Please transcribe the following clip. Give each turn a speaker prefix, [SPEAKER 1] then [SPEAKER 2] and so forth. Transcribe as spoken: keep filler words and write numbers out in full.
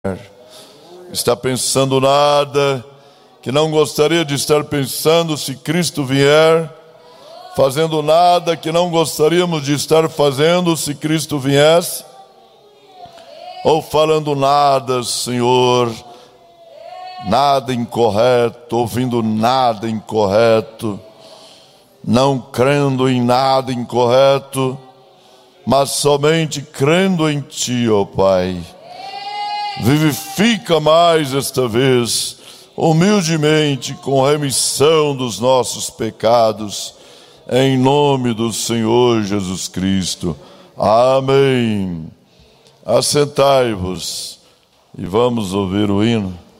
[SPEAKER 1] Está pensando nada que não gostaria de estar pensando se Cristo vier, fazendo nada que não gostaríamos de estar fazendo se Cristo viesse, ou falando nada, Senhor, nada incorreto, ouvindo nada incorreto, não crendo em nada incorreto, mas somente crendo em Ti, ó Pai. Vivifica mais esta vez, humildemente, com remissão dos nossos pecados, em nome do Senhor Jesus Cristo. Amém. Assentai-vos e vamos ouvir o hino.